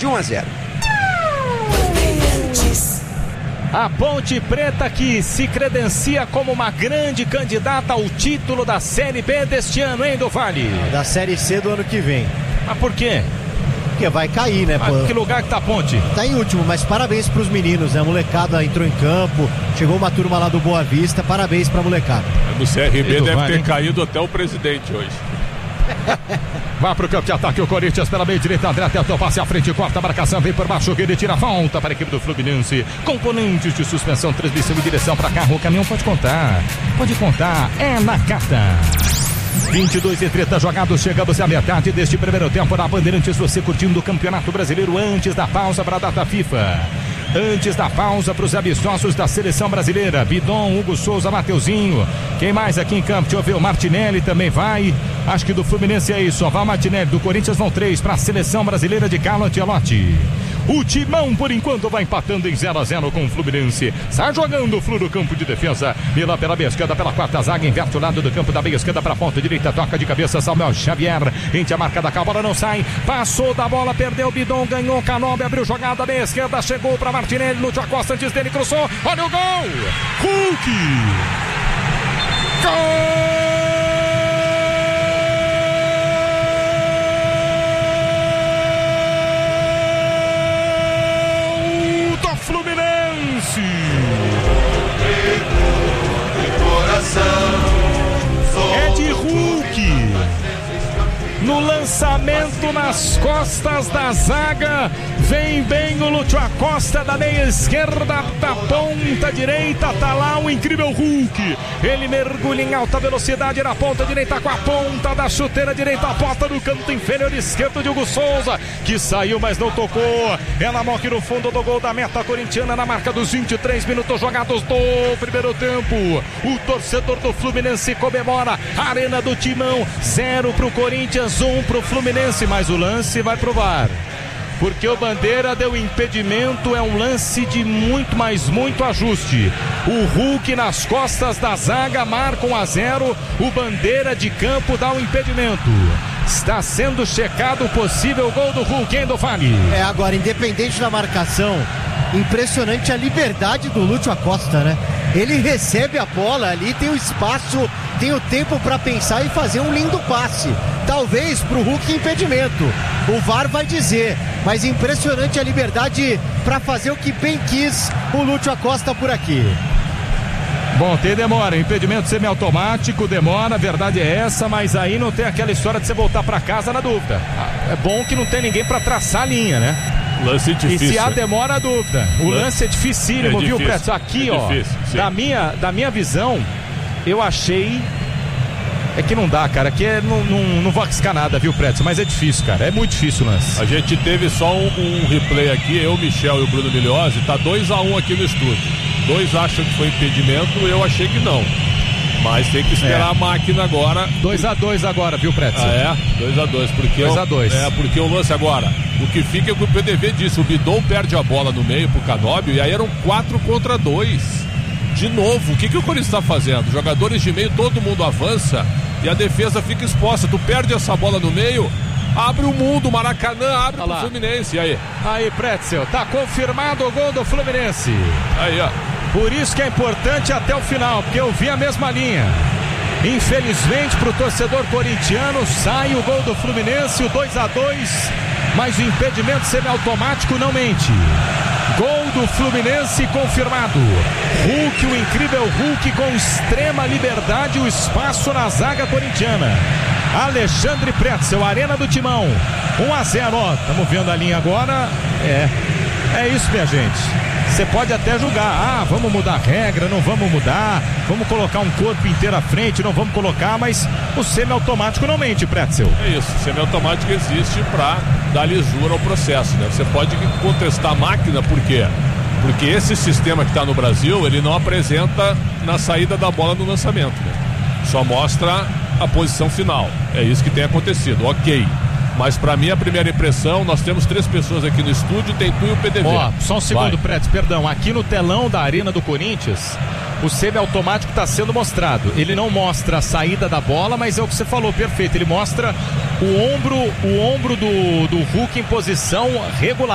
de 1-0. A Ponte Preta que se credencia como uma grande candidata ao título da Série B deste ano, hein, do Vale? Da Série C do ano que vem. Mas por quê? Porque vai cair, né? Mas que lugar que tá a Ponte? Tá em último, mas parabéns pros meninos, né? A molecada entrou em campo, chegou uma turma lá do Boa Vista, parabéns pra molecada. No CRB deve ter caído até o presidente hoje. Vai pro campo de ataque o Corinthians pela meia direita. André tentou passe à frente, corta a marcação, vem por baixo, ele tira a falta para a equipe do Fluminense. Componentes de suspensão, transmissão e direção para carro. O caminhão pode contar, é na carta. 22:30 jogados, chegamos à metade deste primeiro tempo na Bandeirantes, você curtindo o Campeonato Brasileiro antes da pausa para a data FIFA. Antes da pausa para os amistosos da Seleção Brasileira, Bidon, Hugo Souza, Mateuzinho. Quem mais aqui em campo? Deixa eu ver, o Martinelli também vai. Acho que do Fluminense é isso, só vai o Martinelli. Do Corinthians vão 3 para a Seleção Brasileira de Carlo Ancelotti. O Timão, por enquanto, vai empatando em 0-0 com o Fluminense. Sai jogando o Flu no campo de defesa. Mila pela meia esquerda, pela quarta zaga. Inverte o lado do campo da meia esquerda para a ponta direita. Toca de cabeça, Samuel Xavier. Rente a marca da cá, a bola não sai. Passou da bola, perdeu o Bidon, ganhou Canobi, abriu jogada, meia esquerda, chegou para Martinelli. Lúcio Acosta antes dele, cruzou. Olha o gol! Hulk! Gol! Fluminense. É de Hulk. No lançamento nas costas da zaga, vem bem o Lúcio Acosta da meia esquerda, da ponta direita, tá lá o incrível Hulk. Ele mergulha em alta velocidade na ponta direita com a ponta da chuteira direita, a porta do canto inferior esquerdo de Hugo Souza, que saiu, mas não tocou. Ela morre no fundo do gol da meta corintiana na marca dos 23 minutos jogados do primeiro tempo. O torcedor do Fluminense comemora. Arena do Timão, 0 pro Corinthians, 1 pro Fluminense, mas o lance vai pro VAR. Porque o Bandeira deu impedimento, é um lance de muito, mas muito ajuste. O Hulk nas costas da zaga marca 1-0, o Bandeira de campo dá o impedimento. Está sendo checado o possível gol do Hulk, hein, do Vale? Agora, independente da marcação, impressionante a liberdade do Lúcio Acosta, né? Ele recebe a bola ali, tem o espaço, tem o tempo para pensar e fazer um lindo passe. Talvez pro Hulk impedimento. O VAR vai dizer, mas impressionante a liberdade para fazer o que bem quis o Lúcio Acosta por aqui. Bom, tem demora, impedimento semiautomático, demora, a verdade é essa, mas aí não tem aquela história de você voltar para casa na dúvida. É bom que não tem ninguém para traçar a linha, né? Lance difícil. E se há demora, a dúvida. O lance é dificílimo, viu, Preto? Aqui, da minha visão, eu achei... É que não dá, cara, aqui não vou arriscar nada, viu, Preto? Mas é difícil, cara, é muito difícil o lance. A gente teve só um replay aqui, eu, Michel e o Bruno Milhozzi, tá 2-1 aqui no estúdio. 2 acham que foi impedimento, eu achei que não. Mas tem que esperar a máquina agora. 2-2 agora, viu, Preto? 2-2, porque 2-2. Porque o lance agora, o que fica é o que o PDV disse, o Bidon perde a bola no meio pro Canóbio e aí eram 4 contra 2. De novo, o que o Corinthians está fazendo? Jogadores de meio, todo mundo avança e a defesa fica exposta. Tu perde essa bola no meio, abre o mundo, o Maracanã abre pro Fluminense. Aí, Pretzel, tá confirmado o gol do Fluminense. Aí, ó. Por isso que é importante até o final, porque eu vi a mesma linha. Infelizmente pro torcedor corintiano sai o gol do Fluminense, o 2-2, mas o impedimento semiautomático não mente. Gol do Fluminense confirmado. Hulk, o incrível Hulk com extrema liberdade, o espaço na zaga corintiana. Alexandre Pretzel, Arena do Timão, 1-0, ó, estamos vendo a linha agora. É isso, minha gente. Você pode até julgar, vamos mudar a regra, não vamos mudar, vamos colocar um corpo inteiro à frente, não vamos colocar, mas o semiautomático não mente, Pretzel. É isso, o semiautomático existe para dar lisura ao processo, né? Você pode contestar a máquina, por quê? Porque esse sistema que está no Brasil, ele não apresenta na saída da bola no lançamento, né? Só mostra a posição final, é isso que tem acontecido, ok. Mas pra mim a primeira impressão, nós temos 3 pessoas aqui no estúdio, tem tu e o PDV. Só um segundo, Preto, perdão. Aqui no telão da Arena do Corinthians, o semiautomático está sendo mostrado. Ele não mostra a saída da bola, mas é o que você falou, perfeito. Ele mostra o ombro do Hulk em posição regular.